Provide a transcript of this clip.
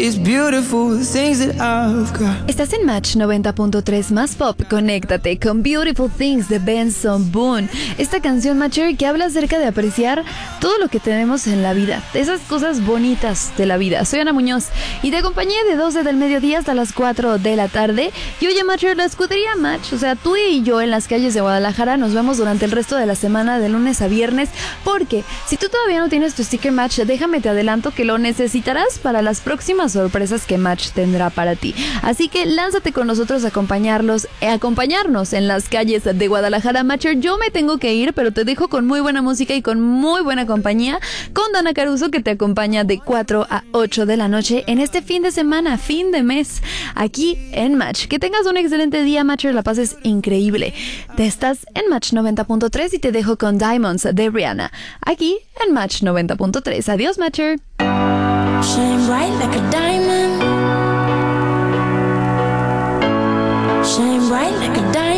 It's beautiful, the things that I've got. Estás en Match 90.3 más pop. Conéctate con Beautiful Things de Benson Boone. Esta canción, Matcher, que habla acerca de apreciar todo lo que tenemos en la vida, de esas cosas bonitas de la vida. Soy Ana Muñoz y te acompañé de 12 del mediodía hasta las 4 de la tarde. Y oye, Matcher, la escudería Match, o sea, tú y yo en las calles de Guadalajara nos vemos durante el resto de la semana de lunes a viernes, porque si tú todavía no tienes tu sticker Match, déjame te adelanto que lo necesitarás para las próximas sorpresas que Match tendrá para ti. Así que lánzate con nosotros a acompañarnos en las calles de Guadalajara. Matcher, yo me tengo que ir, pero te dejo con muy buena música y con muy buena compañía con Dana Caruso, que te acompaña de 4 a 8 de la noche en este fin de semana, fin de mes, aquí en Match. Que tengas un excelente día, Matcher, la pases increíble. Te estás en Match 90.3 y te dejo con Diamonds de Rihanna, aquí en Match 90.3. Adiós, Matcher. Shine bright like a diamond. Shine bright like a diamond.